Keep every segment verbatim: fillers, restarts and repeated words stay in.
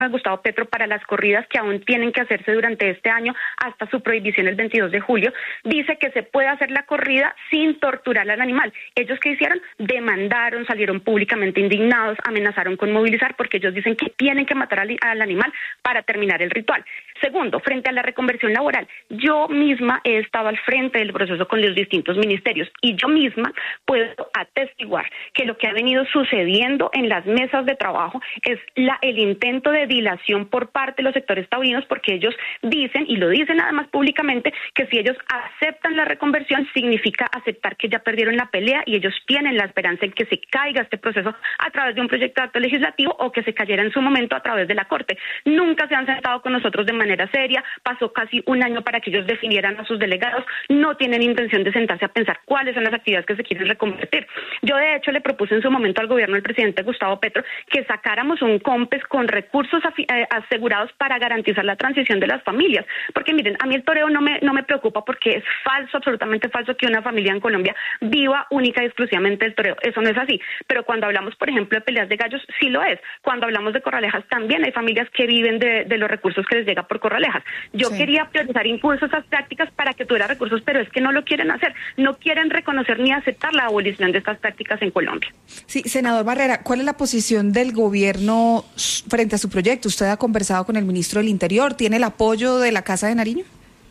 Gustavo Petro para las corridas que aún tienen que hacerse durante este año hasta su prohibición el veintidós de julio, dice que se puede hacer la corrida sin torturar al animal. ¿Ellos qué hicieron? Demandaron, salieron públicamente indignados, amenazaron con movilizar porque ellos dicen que tienen que matar al, al animal para terminar el ritual. Segundo, frente a la reconversión laboral, yo misma he estado al frente del proceso con los distintos ministerios y yo misma puedo atestiguar que lo que ha venido sucediendo en las mesas de trabajo es la, el intento de dilación por parte de los sectores taurinos, porque ellos dicen, y lo dicen además públicamente, que si ellos aceptan la reconversión significa aceptar que ya perdieron la pelea y ellos tienen la esperanza en que se caiga este proceso a través de un proyecto de acto legislativo o que se cayera en su momento a través de la Corte. Nunca se han sentado con nosotros de manera seria, pasó casi un año para que ellos definieran a sus delegados, no tienen intención de sentarse a pensar cuáles son las actividades que se quieren reconvertir. Yo de hecho le propuse en su momento al gobierno del presidente Gustavo Petro que sacáramos un COMPES con recursos asegurados para garantizar la transición de las familias, porque miren, a mí el toreo no me, no me preocupa porque es falso, absolutamente falso que una familia en Colombia viva única y exclusivamente del toreo, eso no es así, pero cuando hablamos por ejemplo de peleas de gallos, sí lo es, cuando hablamos de corralejas también hay familias que viven de, de los recursos que les llega por corralejas. Yo sí. quería priorizar incluso esas prácticas para que tuviera recursos, pero es que no lo quieren hacer, no quieren reconocer ni aceptar la abolición de estas prácticas en Colombia. Sí, senador Barrera, ¿cuál es la posición del gobierno frente a su proyecto? ¿Usted ha conversado con el ministro del Interior? ¿Tiene el apoyo de la Casa de Nariño?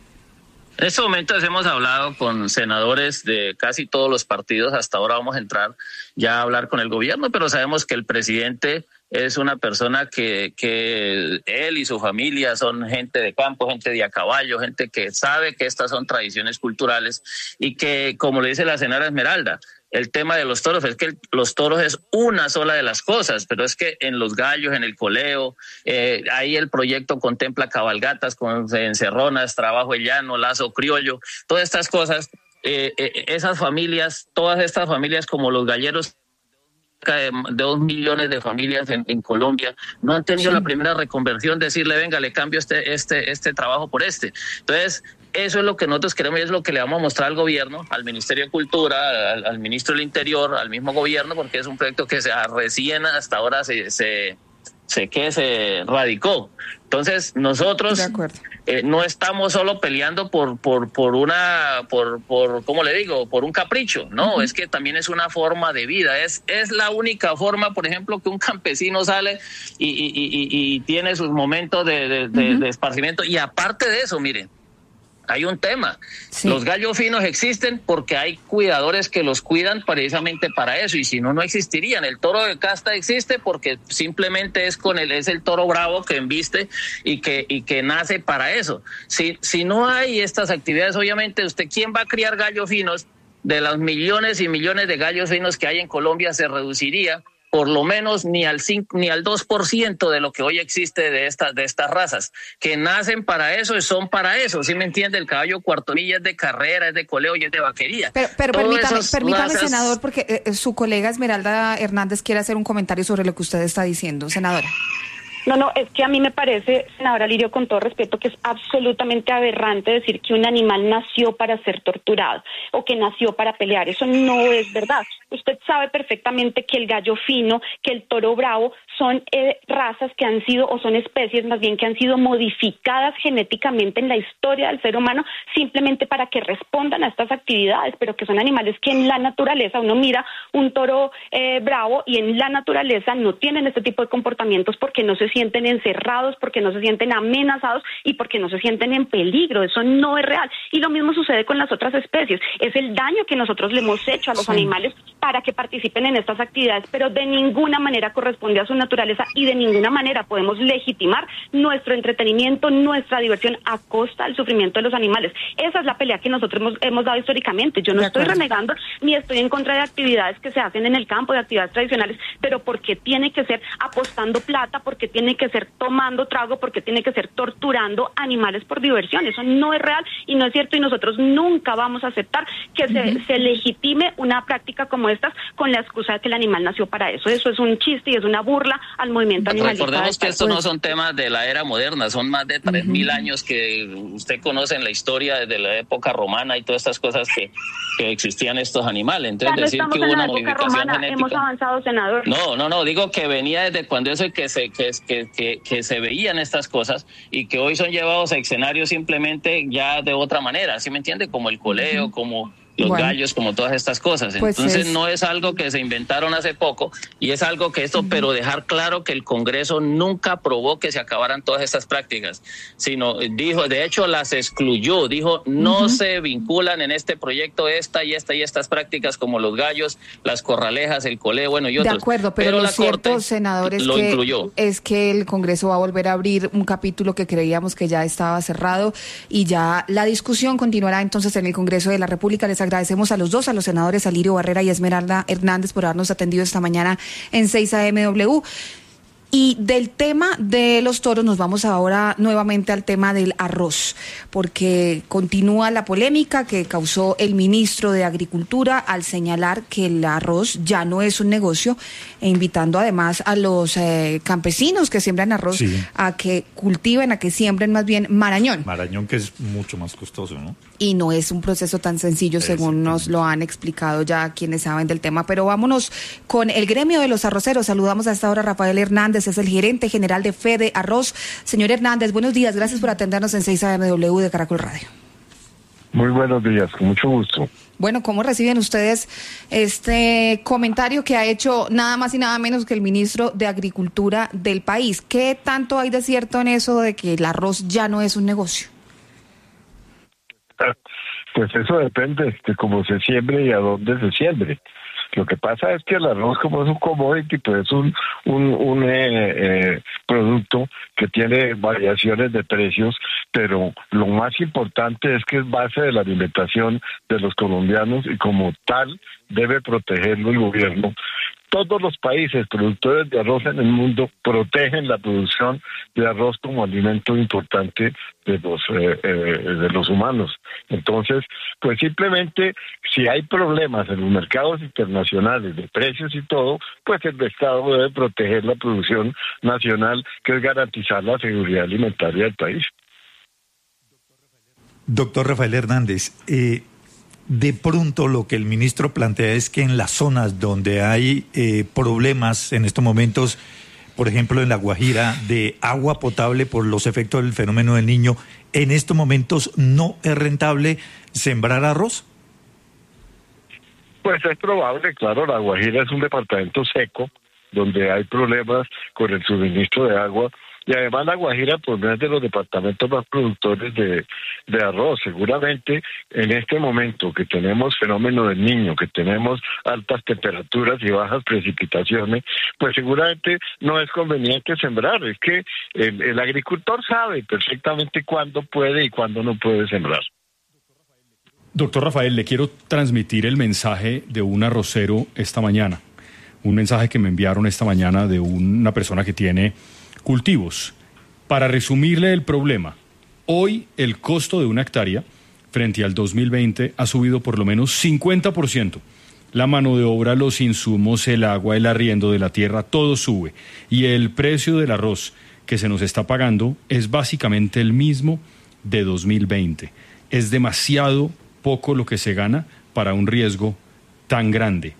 En estos momentos hemos hablado con senadores de casi todos los partidos. Hasta ahora vamos a entrar ya a hablar con el gobierno, pero sabemos que el presidente es una persona que, que él y su familia son gente de campo, gente de a caballo, gente que sabe que estas son tradiciones culturales y que, como le dice la senadora Esmeralda, el tema de los toros es que el, los toros es una sola de las cosas, pero es que en los gallos, en el coleo, eh, ahí el proyecto contempla cabalgatas con encerronas, trabajo en llano, lazo criollo, todas estas cosas, eh, eh, esas familias, todas estas familias como los galleros, de dos millones de familias en, en Colombia no han tenido sí. la primera reconversión, decirle venga, le cambio este, este, este trabajo por este. Entonces, eso es lo que nosotros queremos y es lo que le vamos a mostrar al gobierno, al Ministerio de Cultura, al, al Ministro del Interior, al mismo gobierno, porque es un proyecto que se recién hasta ahora se, se, se, que se radicó. Entonces, nosotros eh, no estamos solo peleando por por por una, por, por ¿cómo le digo? Por un capricho, no, uh-huh. es que también es una forma de vida, es es la única forma, por ejemplo, que un campesino sale y, y, y, y tiene sus momentos de, de, de, uh-huh. de esparcimiento, y aparte de eso, miren, hay un tema. Sí. Los gallos finos existen porque hay cuidadores que los cuidan precisamente para eso, y si no, no existirían. El toro de casta existe porque simplemente es con el es el toro bravo que embiste y que y que nace para eso. Si si no hay estas actividades, obviamente, usted, ¿quién va a criar gallos finos? De los millones y millones de gallos finos que hay en Colombia, se reduciría por lo menos ni al cinco, ni al dos por ciento de lo que hoy existe de estas de estas razas, que nacen para eso y son para eso, ¿sí me entiende? El caballo cuartomilla es de carrera, es de coleo y es de vaquería. Pero, pero permítame, permítame razas... senador, porque eh, su colega Esmeralda Hernández quiere hacer un comentario sobre lo que usted está diciendo, senadora. No, no, es que a mí me parece, senadora Lirio, con todo respeto, que es absolutamente aberrante decir que un animal nació para ser torturado o que nació para pelear. Eso no es verdad. Usted sabe perfectamente que el gallo fino, que el toro bravo son eh, razas que han sido, o son especies más bien que han sido modificadas genéticamente en la historia del ser humano simplemente para que respondan a estas actividades, pero que son animales que en la naturaleza, uno mira un toro eh, bravo y en la naturaleza no tienen este tipo de comportamientos porque no se sienten encerrados, porque no se sienten amenazados y porque no se sienten en peligro. Eso no es real. Y lo mismo sucede con las otras especies. Es el daño que nosotros le hemos hecho a los sí. animales para que participen en estas actividades, pero de ninguna manera corresponde a su naturaleza y de ninguna manera podemos legitimar nuestro entretenimiento, nuestra diversión a costa del sufrimiento de los animales. Esa es la pelea que nosotros hemos, hemos dado históricamente. Yo no estoy renegando ni estoy en contra de actividades que se hacen en el campo, de actividades tradicionales, pero porque tiene que ser apostando plata, porque tiene tiene que ser tomando trago, porque tiene que ser torturando animales por diversión. Eso no es real y no es cierto, y nosotros nunca vamos a aceptar que se, uh-huh. se legitime una práctica como estas con la excusa de que el animal nació para eso. Eso es un chiste y es una burla al movimiento animalista. Recordemos que estos no son temas de la era moderna, son más de tres mil uh-huh. años que usted conoce en la historia desde la época romana y todas estas cosas que, que existían estos animales. Entonces no decir que hubo una modificación romana, genética... Hemos avanzado, senador. No, no, no, digo que venía desde cuando eso y que se... que, que que, que, que se veían estas cosas y que hoy son llevados a escenarios simplemente ya de otra manera, ¿sí me entiende? Como el coleo, uh-huh. como los bueno, gallos, como todas estas cosas. Pues Entonces es... no es algo que se inventaron hace poco y es algo que esto, uh-huh. pero dejar claro que el Congreso nunca aprobó que se acabaran todas estas prácticas, sino dijo, de hecho las excluyó, dijo no uh-huh. se vinculan en este proyecto esta y esta y estas prácticas como los gallos, las corralejas, el coleo, bueno y otros. De acuerdo, pero, pero lo cierto, senadores, lo que incluyó. Es que el Congreso va a volver a abrir un capítulo que creíamos que ya estaba cerrado y ya la discusión continuará entonces en el Congreso de la República. Les agradecemos a los dos, a los senadores Alirio Barrera y Esmeralda Hernández por habernos atendido esta mañana en seis A M W. Y del tema de los toros nos vamos ahora nuevamente al tema del arroz, porque continúa la polémica que causó el ministro de Agricultura al señalar que el arroz ya no es un negocio e invitando además a los eh, campesinos que siembran arroz sí. a que cultiven, a que siembren más bien marañón. Marañón que es mucho más costoso, ¿no? Y no es un proceso tan sencillo según nos lo han explicado ya quienes saben del tema. Pero vámonos con el gremio de los arroceros. Saludamos a esta hora a Rafael Hernández, es el gerente general de Fede Arroz. Señor Hernández, buenos días, gracias por atendernos en seis A M W de Caracol Radio. Muy buenos días, con mucho gusto. Bueno, ¿cómo reciben ustedes este comentario que ha hecho nada más y nada menos que el ministro de Agricultura del país? ¿Qué tanto hay de cierto en eso de que el arroz ya no es un negocio? Pues eso depende de cómo se siembre y a dónde se siembre. Lo que pasa es que el arroz, como es un commodity, pues es un un, un eh, eh, producto que tiene variaciones de precios, pero lo más importante es que es base de la alimentación de los colombianos y como tal debe protegerlo el gobierno. Todos los países productores de arroz en el mundo protegen la producción de arroz como alimento importante de los eh, eh, de los humanos. Entonces, pues simplemente si hay problemas en los mercados internacionales de precios y todo, pues el Estado debe proteger la producción nacional, que es garantizar la seguridad alimentaria del país. Doctor Rafael Hernández, eh, de pronto lo que el ministro plantea es que en las zonas donde hay eh, problemas en estos momentos, por ejemplo en La Guajira, de agua potable por los efectos del fenómeno del Niño, en estos momentos no es rentable sembrar arroz. Pues es probable, claro, La Guajira es un departamento seco, donde hay problemas con el suministro de agua. Y además La Guajira pues no es de los departamentos más productores de, de arroz. Seguramente en este momento que tenemos fenómeno del Niño, que tenemos altas temperaturas y bajas precipitaciones, pues seguramente no es conveniente sembrar. Es que el, el agricultor sabe perfectamente cuándo puede y cuándo no puede sembrar. Doctor Rafael, le quiero transmitir el mensaje de un arrocero esta mañana. Un mensaje que me enviaron esta mañana de una persona que tiene cultivos. Para resumirle el problema, hoy el costo de una hectárea frente al dos mil veinte ha subido por lo menos cincuenta por ciento. La mano de obra, los insumos, el agua, el arriendo de la tierra, todo sube. Y el precio del arroz que se nos está pagando es básicamente el mismo de dos mil veinte. Es demasiado poco lo que se gana para un riesgo tan grande.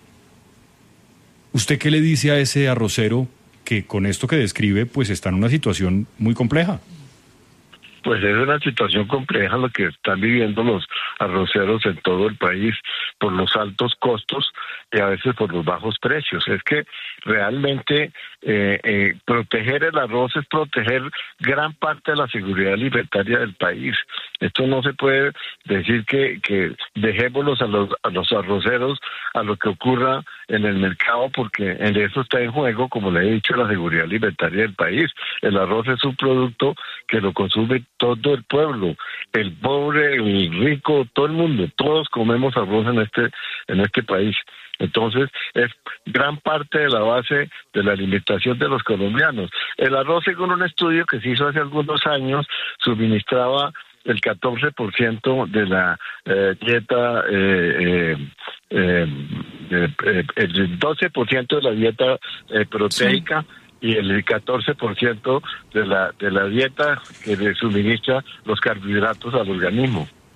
¿Usted qué le dice a ese arrocero que con esto que describe pues está en una situación muy compleja? Pues es una situación compleja lo que están viviendo los arroceros en todo el país por los altos costos y a veces por los bajos precios. Es que realmente eh, eh, proteger el arroz es proteger gran parte de la seguridad alimentaria del país. Esto no se puede decir que, que dejémoslos a los, a los arroceros a lo que ocurra en el mercado, porque en eso está en juego, como le he dicho, la seguridad alimentaria del país. El arroz es un producto que lo consume todo el pueblo, el pobre, el rico, todo el mundo, todos comemos arroz en este en este país. Entonces, es gran parte de la base de la alimentación de los colombianos. El arroz, según un estudio que se hizo hace algunos años, suministraba el catorce por ciento de la eh, dieta, eh, eh, eh, eh, el doce por ciento de la dieta eh, proteica, sí, y el catorce por ciento de la de la dieta que le suministra los carbohidratos al organismo.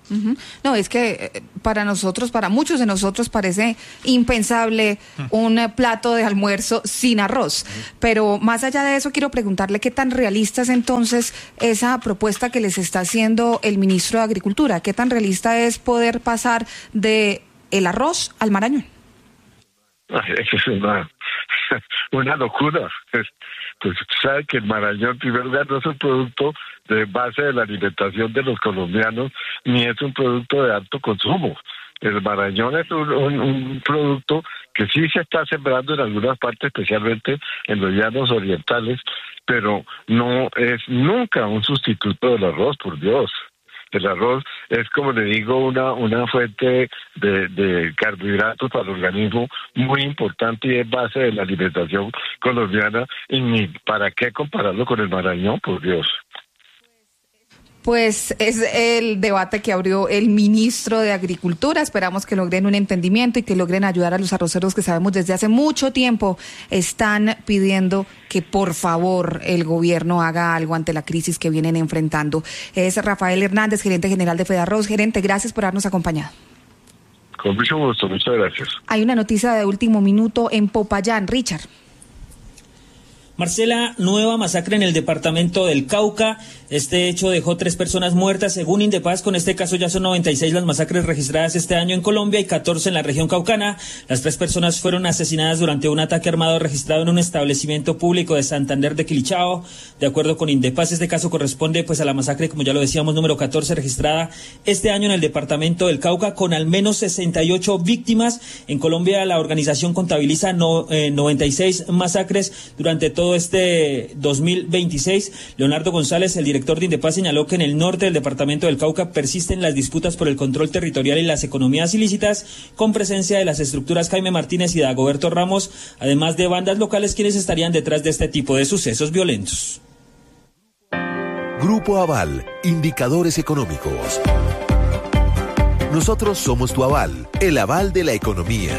Uh-huh. No, es que para nosotros, para muchos de nosotros parece impensable un plato de almuerzo sin arroz. Pero más allá de eso, quiero preguntarle qué tan realista es entonces esa propuesta que les está haciendo el ministro de Agricultura. ¿Qué tan realista es poder pasar de el arroz al marañón? Es una, una locura. Pues sabe que el marañón, en primer lugar, no es un producto de base de la alimentación de los colombianos, ni es un producto de alto consumo. El marañón es un, un, un producto que sí se está sembrando en algunas partes, especialmente en los llanos orientales, pero no es nunca un sustituto del arroz, por Dios. El arroz es, como le digo, una una fuente de, de carbohidratos para el organismo muy importante y es base de la alimentación colombiana. Y ni para qué compararlo con el marañón, por Dios. Pues es el debate que abrió el ministro de Agricultura. Esperamos que logren un entendimiento y que logren ayudar a los arroceros que sabemos desde hace mucho tiempo están pidiendo que por favor el gobierno haga algo ante la crisis que vienen enfrentando. Es Rafael Hernández, gerente general de Fedarroz. Gerente, gracias por habernos acompañado. Con mucho gusto, muchas gracias. Hay una noticia de último minuto en Popayán. Richard. Marcela, nueva masacre en el departamento del Cauca. Este hecho dejó tres personas muertas, según Indepaz. Con este caso ya son noventa y seis las masacres registradas este año en Colombia y catorce en la región caucana. Las tres personas fueron asesinadas durante un ataque armado registrado en un establecimiento público de Santander de Quilichao. De acuerdo con Indepaz, este caso corresponde pues a la masacre, como ya lo decíamos, número catorce registrada este año en el departamento del Cauca, con al menos sesenta y ocho víctimas. En Colombia la organización contabiliza no, eh, noventa y seis masacres durante todo este dos mil veintiséis. Leonardo González, el director de Indepaz, señaló que en el norte del departamento del Cauca persisten las disputas por el control territorial y las economías ilícitas, con presencia de las estructuras Jaime Martínez y Dagoberto Ramos, además de bandas locales quienes estarían detrás de este tipo de sucesos violentos. Grupo Aval, indicadores económicos. Nosotros somos tu aval, el aval de la economía.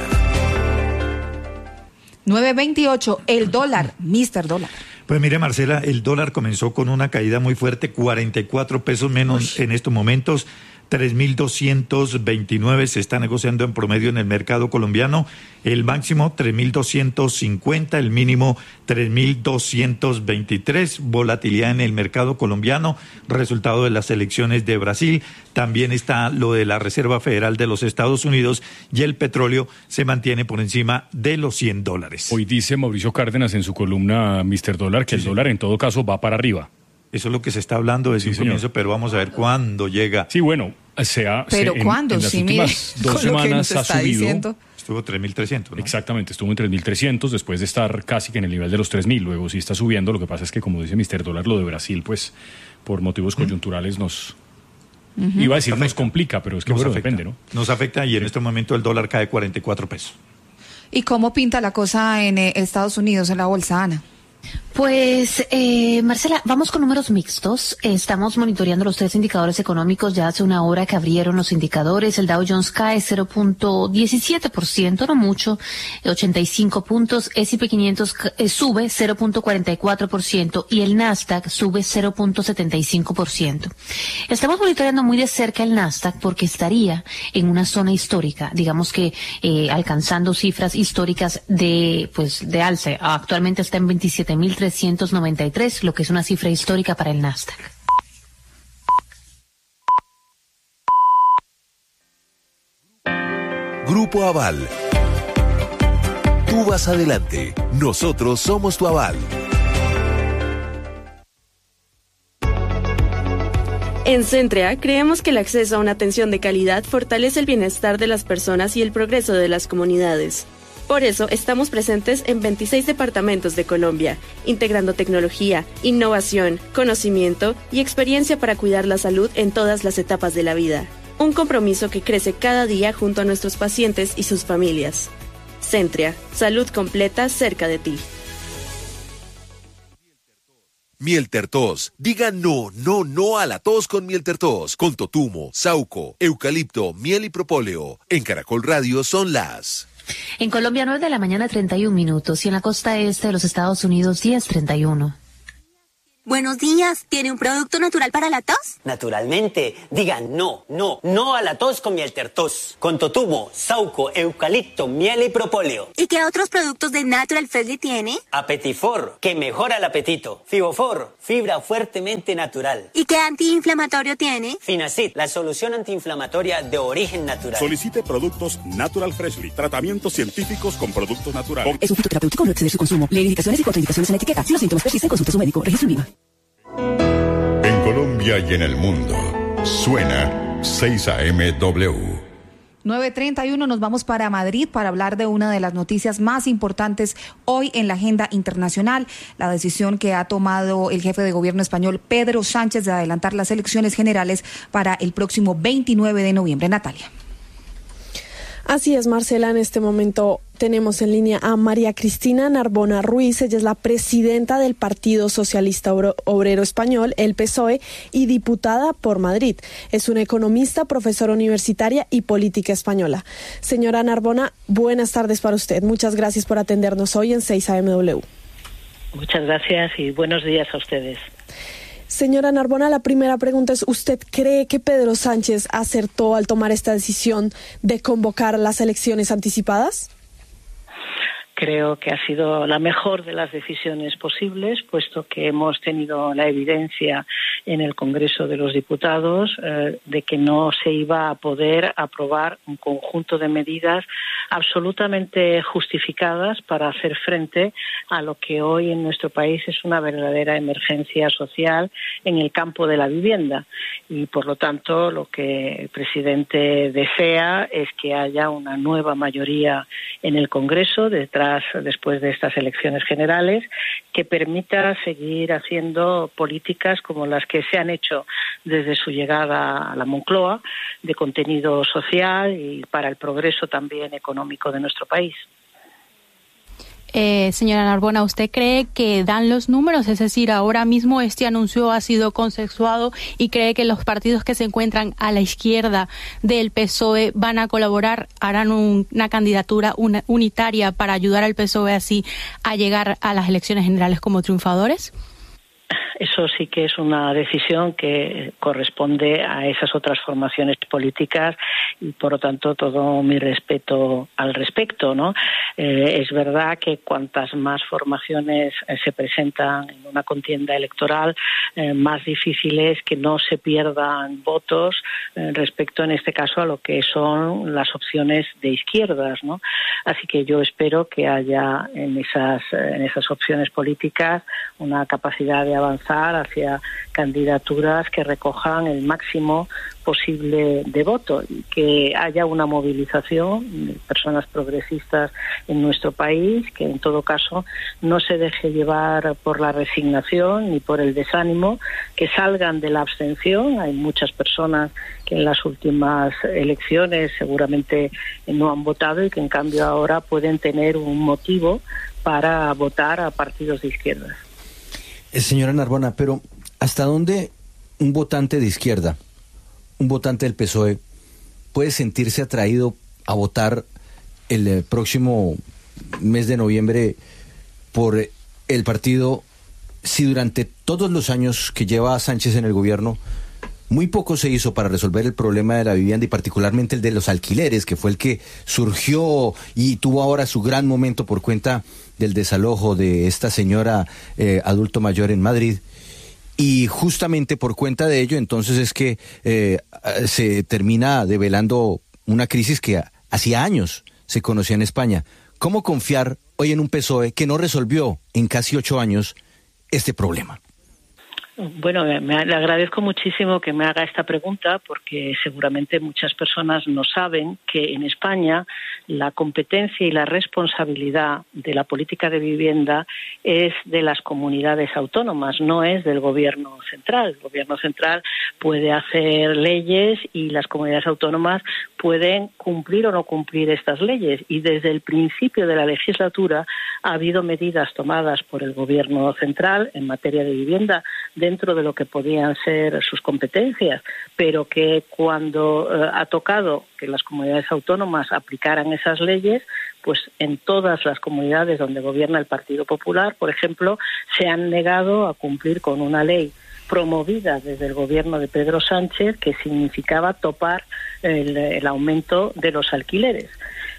nueve veintiocho, el dólar, mister Dólar. Pues mire, Marcela, el dólar comenzó con una caída muy fuerte, cuarenta y cuatro pesos menos Uy. en estos momentos, tres mil doscientos veintinueve se está negociando en promedio en el mercado colombiano, el máximo tres mil doscientos cincuenta, el mínimo tres mil doscientos veintitrés, volatilidad en el mercado colombiano, resultado de las elecciones de Brasil, también está lo de la Reserva Federal de los Estados Unidos y el petróleo se mantiene por encima de los cien dólares. Hoy dice Mauricio Cárdenas en su columna mister Dólar que sí, el sí. dólar en todo caso va para arriba. Eso es lo que se está hablando desde sí, un comienzo, pero vamos a ver cuándo llega. Sí, bueno, sea, pero se, ¿cuándo? En, en las sí, últimas mire, dos semanas ha subido. Diciendo. Estuvo tres mil trescientos, ¿no? Exactamente, estuvo en tres mil trescientos después de estar casi que en el nivel de los tres mil. Luego sí está subiendo. Lo que pasa es que, como dice mister Dólar, lo de Brasil, pues, por motivos uh-huh. coyunturales nos... Uh-huh. Iba a decir nos, nos complica, pero es que bueno, depende, ¿no? Nos afecta y en este momento el dólar cae cuarenta y cuatro pesos. ¿Y cómo pinta la cosa en eh, Estados Unidos, en la bolsa, Ana? Pues, eh, Marcela, vamos con números mixtos. Estamos monitoreando los tres indicadores económicos ya hace una hora que abrieron los indicadores. El Dow Jones cae cero punto diecisiete por ciento, no mucho, ochenta y cinco puntos. ese y pe quinientos eh, sube cero punto cuarenta y cuatro por ciento y el Nasdaq sube cero punto setenta y cinco por ciento. Estamos monitoreando muy de cerca el Nasdaq porque estaría en una zona histórica, digamos que eh, alcanzando cifras históricas de, pues, de alza. Actualmente está en veintisiete mil trescientos noventa y tres, lo que es una cifra histórica para el Nasdaq. Grupo Aval. Tú vas adelante. Nosotros somos tu aval. En Centrea, creemos que el acceso a una atención de calidad fortalece el bienestar de las personas y el progreso de las comunidades. Por eso, estamos presentes en veintiséis departamentos de Colombia, integrando tecnología, innovación, conocimiento y experiencia para cuidar la salud en todas las etapas de la vida. Un compromiso que crece cada día junto a nuestros pacientes y sus familias. Centrea, salud completa cerca de ti. Mieltertos. Diga no, no, no a la tos con Mieltertos. Con totumo, sauco, eucalipto, miel y propóleo. En Caracol Radio son las... En Colombia, nueve de la mañana, treinta y un minutos. Y en la costa este de los Estados Unidos, diez treinta y uno. Buenos días, ¿tiene un producto natural para la tos? Naturalmente, digan no, no, no a la tos con miel tertos. Con totumo, sauco, eucalipto, miel y propóleo. ¿Y qué otros productos de Natural Freshly tiene? Apetifor, que mejora el apetito. Fibofor, fibra fuertemente natural. ¿Y qué antiinflamatorio tiene? Finacid, la solución antiinflamatoria de origen natural. Solicite productos Natural Freshly, tratamientos científicos con productos naturales. Es un fitoterapéutico, no exceder su consumo. Lee indicaciones y contraindicaciones en la etiqueta. Si los síntomas persisten, consulte a su médico. Registro IVA. En Colombia y en el mundo, suena seis A M W. nueve treinta y uno, nos vamos para Madrid para hablar de una de las noticias más importantes hoy en la agenda internacional, la decisión que ha tomado el jefe de gobierno español Pedro Sánchez de adelantar las elecciones generales para el próximo veintinueve de noviembre. Natalia. Así es, Marcela, en este momento tenemos en línea a María Cristina Narbona Ruiz. Ella es la presidenta del Partido Socialista Obrero Español, el P S O E, y diputada por Madrid. Es una economista, profesora universitaria y política española. Señora Narbona, buenas tardes para usted. Muchas gracias por atendernos hoy en seis A M W. Muchas gracias y buenos días a ustedes. Señora Narbona, la primera pregunta es, ¿usted cree que Pedro Sánchez acertó al tomar esta decisión de convocar las elecciones anticipadas? Creo que ha sido la mejor de las decisiones posibles, puesto que hemos tenido la evidencia en el Congreso de los Diputados eh, de que no se iba a poder aprobar un conjunto de medidas absolutamente justificadas para hacer frente a lo que hoy en nuestro país es una verdadera emergencia social en el campo de la vivienda. Y, por lo tanto, lo que el presidente desea es que haya una nueva mayoría en el Congreso detrás después de estas elecciones generales, que permita seguir haciendo políticas como las que se han hecho desde su llegada a la Moncloa, de contenido social y para el progreso también económico de nuestro país. Eh, señora Narbona, ¿usted cree que dan los números? Es decir, ahora mismo este anuncio ha sido consensuado y cree que los partidos que se encuentran a la izquierda del P S O E van a colaborar, harán un, una candidatura una, unitaria para ayudar al P S O E así a llegar a las elecciones generales como triunfadores? Eso sí que es una decisión que corresponde a esas otras formaciones políticas y, por lo tanto, todo mi respeto al respecto, ¿no? Eh, es verdad que cuantas más formaciones eh, se presentan en una contienda electoral, eh, más difícil es que no se pierdan votos eh, respecto, en este caso, a lo que son las opciones de izquierdas, ¿no? Así que yo espero que haya en esas, en esas opciones políticas una capacidad de avanzar hacia candidaturas que recojan el máximo posible de voto y que haya una movilización de personas progresistas en nuestro país, que en todo caso no se deje llevar por la resignación ni por el desánimo, que salgan de la abstención. Hay muchas personas que en las últimas elecciones seguramente no han votado y que en cambio ahora pueden tener un motivo para votar a partidos de izquierda. Señora Narbona, pero ¿hasta dónde un votante de izquierda, un votante del P S O E, puede sentirse atraído a votar el próximo mes de noviembre por el partido si durante todos los años que lleva Sánchez en el gobierno muy poco se hizo para resolver el problema de la vivienda y particularmente el de los alquileres, que fue el que surgió y tuvo ahora su gran momento por cuenta del desalojo de esta señora eh, adulto mayor en Madrid? Y justamente por cuenta de ello, entonces es que eh, se termina develando una crisis que hacía años se conocía en España. ¿Cómo confiar hoy en un P S O E que no resolvió en casi ocho años este problema? Bueno, me, me, le agradezco muchísimo que me haga esta pregunta porque seguramente muchas personas no saben que en España la competencia y la responsabilidad de la política de vivienda es de las comunidades autónomas, no es del gobierno central. El gobierno central puede hacer leyes y las comunidades autónomas pueden cumplir o no cumplir estas leyes. Y desde el principio de la legislatura ha habido medidas tomadas por el gobierno central en materia de vivienda dentro de lo que podían ser sus competencias, pero que cuando eh, ha tocado que las comunidades autónomas aplicaran esas leyes, pues en todas las comunidades donde gobierna el Partido Popular, por ejemplo, se han negado a cumplir con una ley promovida desde el gobierno de Pedro Sánchez que significaba topar el, el aumento de los alquileres.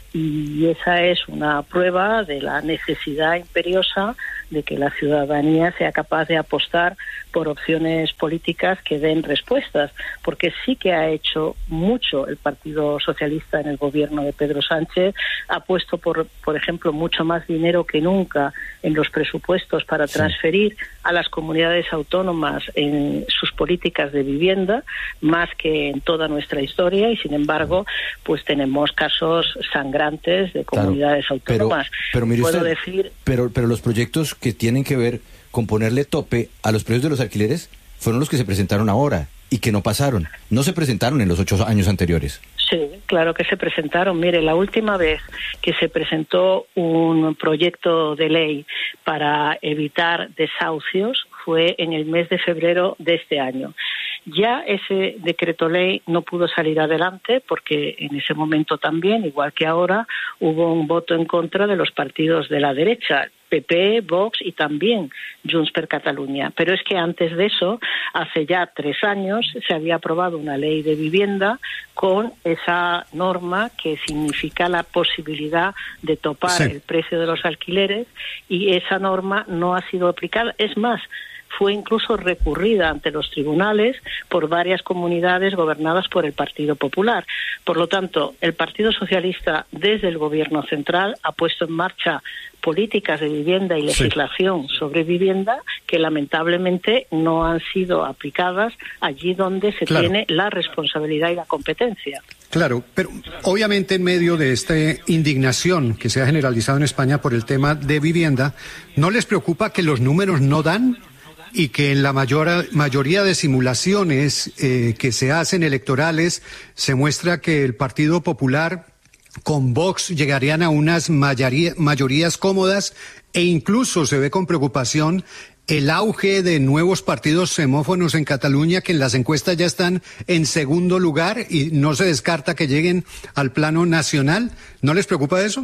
Y esa es una prueba de la necesidad imperiosa de que la ciudadanía sea capaz de apostar por opciones políticas que den respuestas, porque sí que ha hecho mucho el Partido Socialista en el gobierno de Pedro Sánchez, ha puesto, por, por ejemplo, mucho más dinero que nunca en los presupuestos para transferir a las comunidades autónomas en sus políticas de vivienda, más que en toda nuestra historia, y sin embargo, pues tenemos casos sangrantes de comunidades claro, autónomas. Pero, pero mire Puedo usted, decir... pero, pero los proyectos que tienen que ver con ponerle tope a los precios de los alquileres fueron los que se presentaron ahora y que no pasaron. No se presentaron en los ocho años anteriores. Sí, claro que se presentaron. Mire, la última vez que se presentó un proyecto de ley para evitar desahucios fue en el mes de febrero de este año. Ya ese decreto ley no pudo salir adelante porque en ese momento también, igual que ahora, hubo un voto en contra de los partidos de la derecha, P P, Vox y también Junts per Catalunya. Pero es que antes de eso, hace ya tres años, se había aprobado una ley de vivienda con esa norma que significa la posibilidad de topar sí. el precio de los alquileres, y esa norma no ha sido aplicada. Es más, fue incluso recurrida ante los tribunales por varias comunidades gobernadas por el Partido Popular. Por lo tanto, el Partido Socialista, desde el Gobierno central, ha puesto en marcha políticas de vivienda y legislación sí. sobre vivienda que lamentablemente no han sido aplicadas allí donde se claro. tiene la responsabilidad y la competencia. Claro, pero obviamente en medio de esta indignación que se ha generalizado en España por el tema de vivienda, ¿no les preocupa que los números no dan? Y que en la mayor, mayoría de simulaciones eh, que se hacen electorales se muestra que el Partido Popular con Vox llegarían a unas mayoría, mayorías cómodas, e incluso se ve con preocupación el auge de nuevos partidos xenófonos en Cataluña que en las encuestas ya están en segundo lugar y no se descarta que lleguen al plano nacional? ¿No les preocupa eso?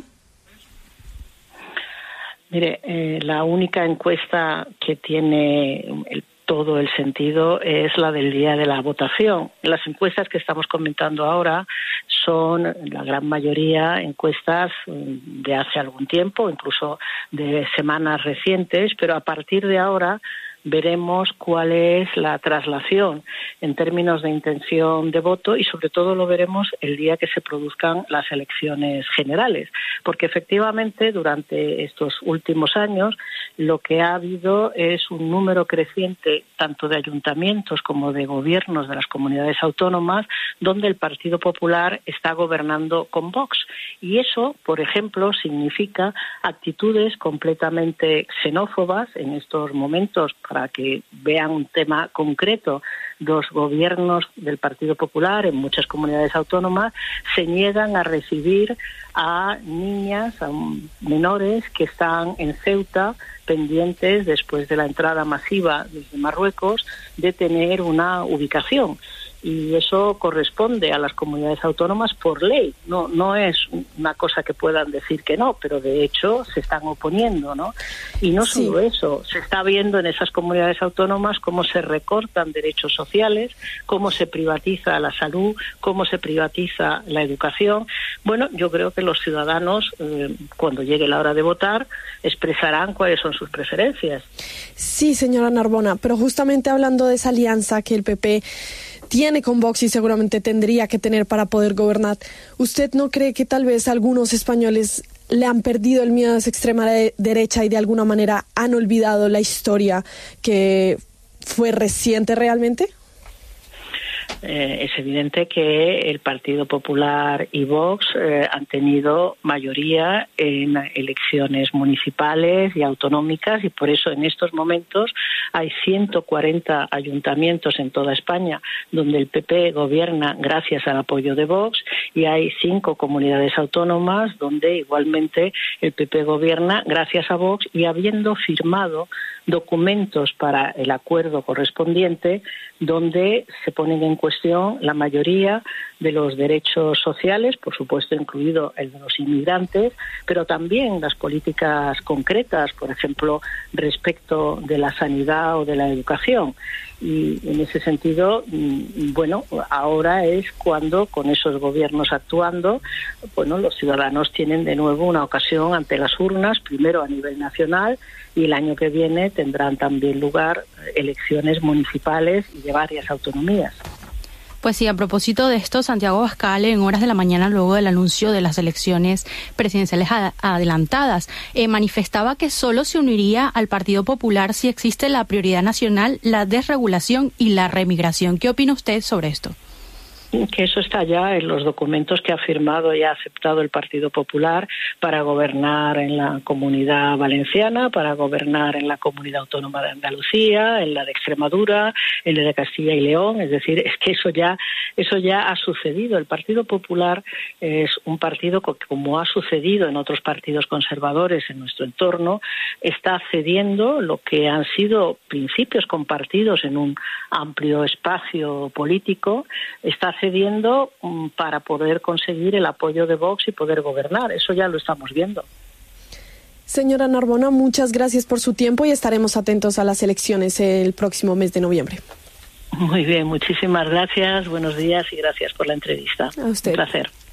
Mire, eh, la única encuesta que tiene el, todo el sentido es la del día de la votación. Las encuestas que estamos comentando ahora son, la gran mayoría, encuestas de hace algún tiempo, incluso de semanas recientes, pero a partir de ahora veremos cuál es la traslación en términos de intención de voto, y sobre todo lo veremos el día que se produzcan las elecciones generales, porque efectivamente durante estos últimos años lo que ha habido es un número creciente tanto de ayuntamientos como de gobiernos de las comunidades autónomas donde el Partido Popular está gobernando con Vox, y eso, por ejemplo, significa actitudes completamente xenófobas en estos momentos. Para que vean un tema concreto, los gobiernos del Partido Popular en muchas comunidades autónomas se niegan a recibir a niñas, a menores que están en Ceuta pendientes, después de la entrada masiva desde Marruecos, de tener una ubicación. Y eso corresponde a las comunidades autónomas por ley. No, no es una cosa que puedan decir que no, pero de hecho se están oponiendo, ¿no? Y no sí. solo eso, se está viendo en esas comunidades autónomas cómo se recortan derechos sociales, cómo se privatiza la salud, cómo se privatiza la educación. Bueno, yo creo que los ciudadanos, eh, cuando llegue la hora de votar, expresarán cuáles son sus preferencias. Sí, señora Narbona, pero justamente hablando de esa alianza que el P P tiene con Vox y seguramente tendría que tener para poder gobernar, ¿usted no cree que tal vez algunos españoles le han perdido el miedo a esa extrema de derecha y de alguna manera han olvidado la historia que fue reciente realmente? Eh, es evidente que el Partido Popular y Vox eh, han tenido mayoría en elecciones municipales y autonómicas, y por eso en estos momentos hay ciento cuarenta ayuntamientos en toda España donde el P P gobierna gracias al apoyo de Vox, y hay cinco comunidades autónomas donde igualmente el P P gobierna gracias a Vox, y habiendo firmado documentos para el acuerdo correspondiente donde se ponen en cuestión la mayoría de los derechos sociales, por supuesto incluido el de los inmigrantes, pero también las políticas concretas, por ejemplo, respecto de la sanidad o de la educación. Y en ese sentido, bueno, ahora es cuando, con esos gobiernos actuando, bueno, los ciudadanos tienen de nuevo una ocasión ante las urnas, primero a nivel nacional, y el año que viene tendrán también lugar elecciones municipales y de varias autonomías. Pues sí, a propósito de esto, Santiago Abascal, en horas de la mañana, luego del anuncio de las elecciones presidenciales adelantadas, eh, manifestaba que solo se uniría al Partido Popular si existe la prioridad nacional, la desregulación y la remigración. ¿Qué opina usted sobre esto? Que eso está ya en los documentos que ha firmado y ha aceptado el Partido Popular para gobernar en la Comunidad Valenciana, para gobernar en la Comunidad Autónoma de Andalucía, en la de Extremadura, en la de Castilla y León. Es decir, es que eso ya eso ya ha sucedido. El Partido Popular es un partido que, como ha sucedido en otros partidos conservadores en nuestro entorno, está cediendo lo que han sido principios compartidos en un amplio espacio político, está cediendo para poder conseguir el apoyo de Vox y poder gobernar. Eso ya lo estamos viendo. Señora Narbona, muchas gracias por su tiempo y estaremos atentos a las elecciones el próximo mes de noviembre. Muy bien, muchísimas gracias, buenos días y gracias por la entrevista. A usted. Un placer.